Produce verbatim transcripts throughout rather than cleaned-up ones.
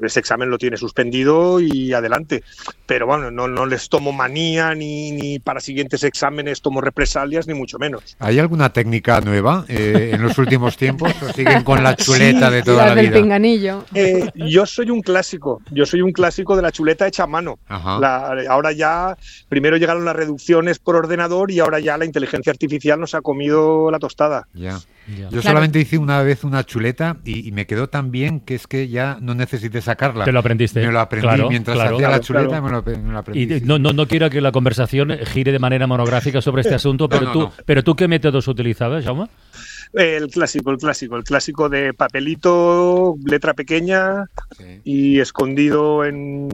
ese examen lo tiene suspendido y adelante. Pero bueno, no, no les tomo manía ni, ni para siguientes exámenes tomo represalias, ni mucho menos. ¿Hay alguna técnica nueva eh, en los últimos tiempos o siguen con la chuleta sí, de toda la, la vida? Del pinganillo. Eh, yo soy un clásico, yo soy un clásico de la chuleta hecha a mano. La, ahora ya, primero llegaron las reducciones por ordenador y ahora ya la inteligencia artificial nos ha comido la tostada. Ya. Ya. Yo Claro. solamente hice una vez una chuleta y, y me quedó tan bien que es que ya no necesité sacarla. Te lo aprendiste. Me lo aprendí claro, mientras claro, hacía claro, la chuleta, claro. Me, lo, me lo aprendí. Y sí. no, no, no quiero que la conversación gire de manera monográfica sobre este asunto, pero, no, no, tú, no. pero tú, ¿qué métodos utilizabas, Jaume? El clásico, el clásico, el clásico de papelito, letra pequeña Sí. y escondido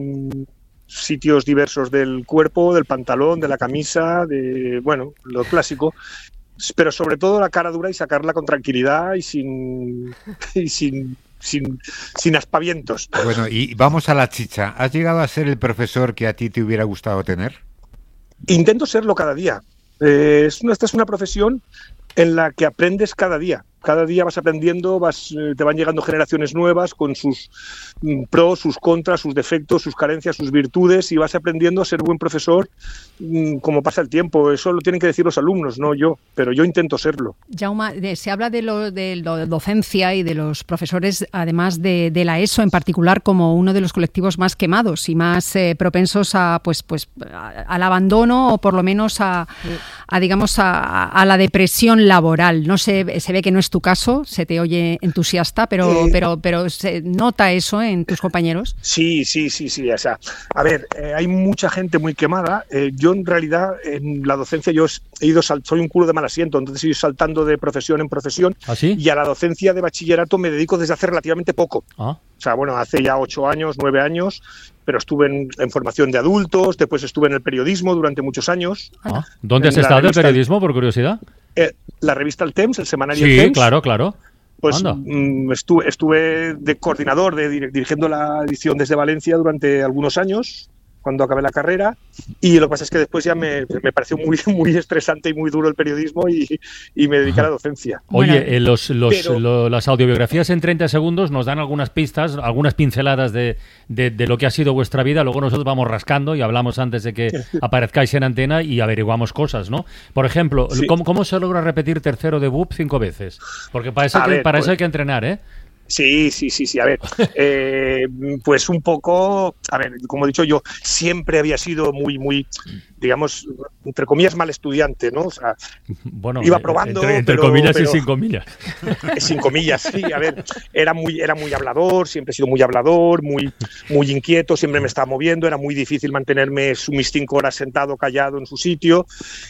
en sitios diversos del cuerpo, del pantalón, de la camisa, de bueno, lo clásico. Pero sobre todo la cara dura y sacarla con tranquilidad y sin y sin, sin, sin aspavientos. Bueno, y vamos a la chicha. ¿Has llegado a ser el profesor que a ti te hubiera gustado tener? Intento serlo cada día. Eh, es una, esta es una profesión en la que aprendes cada día. Cada día vas aprendiendo, vas, eh, te van llegando generaciones nuevas con sus mm, pros, sus contras, sus defectos, sus carencias, sus virtudes, y vas aprendiendo a ser buen profesor mm, como pasa el tiempo. Eso lo tienen que decir los alumnos, no yo, pero yo intento serlo. Jaume, de, se habla de lo de la docencia y de los profesores, además de, de la ESO en particular, como uno de los colectivos más quemados y más eh, propensos a, pues, pues, a, al abandono o por lo menos a, a digamos, a, a la depresión laboral. No se, se ve que no es tu caso, se te oye entusiasta, pero, eh, pero, pero ¿se nota eso en tus compañeros? Sí, sí, sí, sí. O sea, a ver, eh, hay mucha gente muy quemada. Eh, yo en realidad en la docencia yo he ido sal- soy un culo de mal asiento, entonces he ido saltando de profesión en profesión. ¿Ah, sí? Y a la docencia de bachillerato me dedico desde hace relativamente poco. Ah. O sea, bueno, hace ya ocho años, nueve años, pero estuve en, en formación de adultos, después estuve en el periodismo durante muchos años. Ah. ¿Dónde has En la estado del revista- periodismo, por curiosidad? Eh, la revista El Temps, el semanario Sí, El Temps. claro, claro. Pues Anda. mm, estuve, estuve de coordinador, de dir- dirigiendo la edición desde Valencia durante algunos años, cuando acabé la carrera, y lo que pasa es que después ya me, me pareció muy, muy estresante y muy duro el periodismo y, y me dediqué a la docencia. Oye, Bueno, eh, los, los, pero- lo- las audiobiografías en treinta segundos nos dan algunas pistas, algunas pinceladas de, de, de lo que ha sido vuestra vida. Luego nosotros vamos rascando y hablamos antes de que aparezcáis en antena y averiguamos cosas, ¿no? Por ejemplo, Sí. ¿cómo, cómo se logra repetir tercero de B U P cinco veces? Porque para eso, A que, ver, para eso pues- hay que entrenar, ¿eh? Sí, sí, sí, sí. A ver, eh, pues un poco, a ver, como he dicho yo, siempre había sido muy, muy, digamos, entre comillas, mal estudiante, ¿no? O sea, Bueno, iba eh, probando, entre, entre pero- comillas pero- y sin comillas. sin comillas, sí. A ver, era muy, era muy hablador, siempre he sido muy hablador, muy, muy inquieto, siempre me estaba moviendo, era muy difícil mantenerme su- mis cinco horas sentado, callado en su sitio.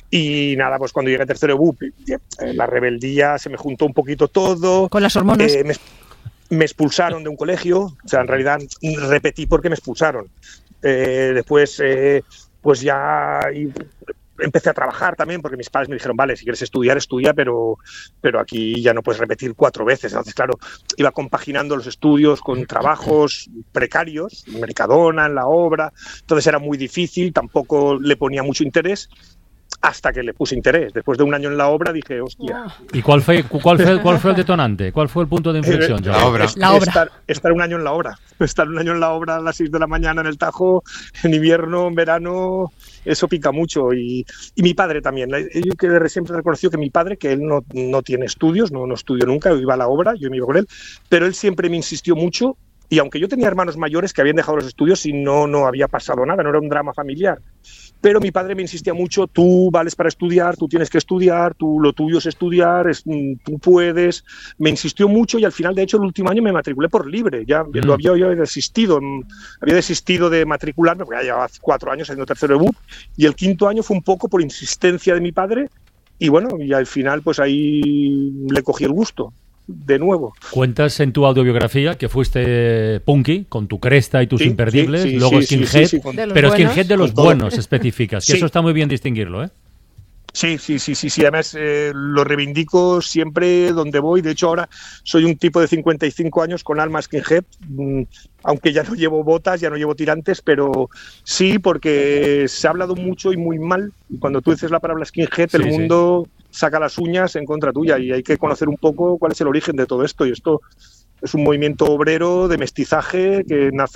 Y nada, pues cuando llegué a tercero de B U P, eh, la rebeldía se me juntó un poquito todo. Con las hormonas. Eh, me, me expulsaron de un colegio, o sea, en realidad repetí porque me expulsaron. Eh, después, eh, pues ya y empecé a trabajar también, porque mis padres me dijeron, vale, si quieres estudiar, estudia, pero, pero aquí ya no puedes repetir cuatro veces. Entonces, claro, iba compaginando los estudios con trabajos precarios, en Mercadona, en la obra, entonces era muy difícil, tampoco le ponía mucho interés, hasta que le puse interés. Después de un año en la obra dije, hostia... ¿Y cuál fue, cuál fue, cuál fue el detonante? ¿Cuál fue el punto de inflexión, Eh, Jaume? La obra. es- La obra. Estar, estar un año en la obra. Estar un año en la obra a las seis de la mañana en el Tajo, en invierno, en verano, eso pica mucho. Y, y mi padre también. Yo que siempre reconoció que mi padre, que él no, no tiene estudios, no, no estudió nunca, iba a la obra, yo me iba con él, pero él siempre me insistió mucho. Y aunque yo tenía hermanos mayores que habían dejado los estudios y no, no había pasado nada, no era un drama familiar. Pero mi padre me insistía mucho, tú vales para estudiar, tú tienes que estudiar, tú lo tuyo es estudiar, es, tú puedes. Me insistió mucho y al final, de hecho, el último año me matriculé por libre. Ya mm. lo había yo desistido, había desistido de matricularme, porque ya llevaba cuatro años haciendo tercero de B U P, y el quinto año fue un poco por insistencia de mi padre, y bueno, y al final pues ahí le cogí el gusto. De nuevo. Cuentas en tu autobiografía que fuiste punky, con tu cresta y tus Sí, imperdibles, sí, sí, luego sí, skinhead, sí, sí, con- De los pero buenos. skinhead de los Con todo. buenos especificas, que Sí. eso está muy bien distinguirlo, ¿eh? Sí, sí, sí, sí, sí. Además eh, lo reivindico siempre donde voy. De hecho, ahora soy un tipo de cincuenta y cinco años con alma skinhead, mm, aunque ya no llevo botas, ya no llevo tirantes, pero sí, porque se ha hablado mucho y muy mal. Y cuando tú dices la palabra skinhead, Sí, el sí. mundo saca las uñas en contra tuya y hay que conocer un poco cuál es el origen de todo esto. Y esto es un movimiento obrero de mestizaje que nace